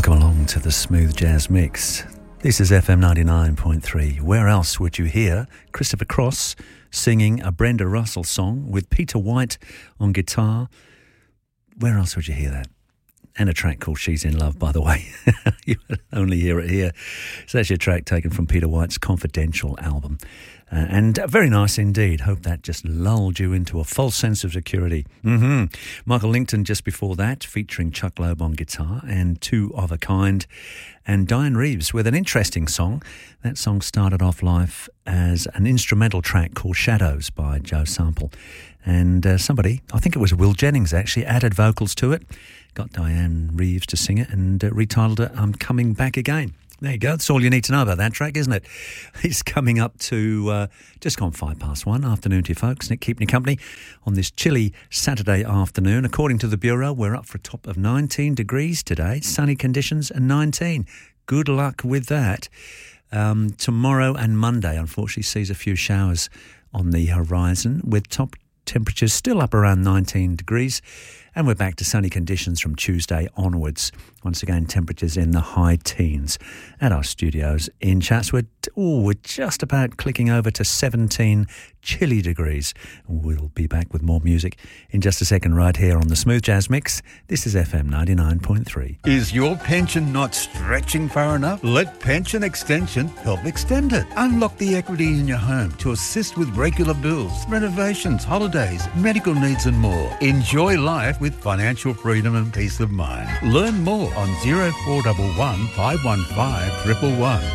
Welcome along to the Smooth Jazz Mix. This is FM 99.3. Where else would you hear Christopher Cross singing a Brenda Russell song with Peter White on guitar? Where else would you hear that? And a track called She's in Love, by the way. You only hear it here. It's actually a track taken from Peter White's Confidential album. And very nice indeed. Hope that just lulled you into a false sense of security. Michael Lington just before that, featuring Chuck Loeb on guitar and Two of a Kind. And Diane Reeves with an interesting song. That song started off life as an instrumental track called Shadows by Joe Sample. And somebody, I think it was Will Jennings actually, added vocals to it. Got Diane Reeves to sing it and retitled it I'm Coming Back Again. There you go. That's all you need to know about that track, isn't it? It's coming up to just gone 1:05. Afternoon to you folks. Nick keeping you company on this chilly Saturday afternoon. According to the Bureau, we're up for a top of 19 degrees today. Sunny conditions and 19. Good luck with that. Tomorrow and Monday, unfortunately, sees a few showers on the horizon with top temperatures still up around 19 degrees. And we're back to sunny conditions from Tuesday onwards. Once again, temperatures in the high teens at our studios in Chatswood. We're just about clicking over to 17 chilly degrees. We'll be back with more music in just a second right here on the Smooth Jazz Mix. This is FM 99.3. Is your pension not stretching far enough? Let Pension Extension help extend it. Unlock the equity in your home to assist with regular bills, renovations, holidays, medical needs and more. Enjoy life with financial freedom and peace of mind. Learn more on 0411 515 111.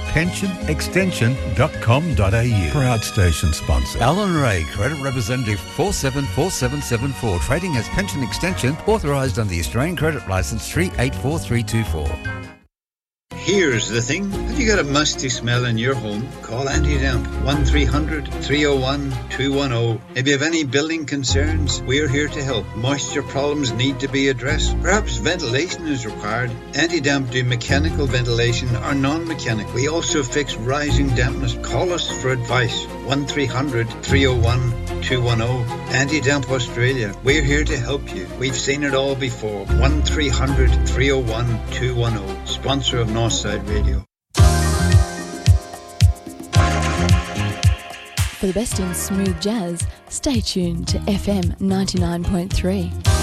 pensionextension.com.au. Proud station sponsor. Alan Ray, Credit Representative 474774. Trading as Pension Extension, authorised under the Australian Credit Licence 384324. Here's the thing. Have you got a musty smell in your home? Call Anti-Damp 1300-301-210. If you have any building concerns, we're here to help. Moisture problems need to be addressed. Perhaps ventilation is required. Anti-Damp do mechanical ventilation or non-mechanical. We also fix rising dampness. Call us for advice. 1300-301-210. Anti-Damp Australia. We're here to help you. We've seen it all before. 1300-301-210. Sponsor of Northside Radio. For the best in smooth jazz, stay tuned to FM 99.3.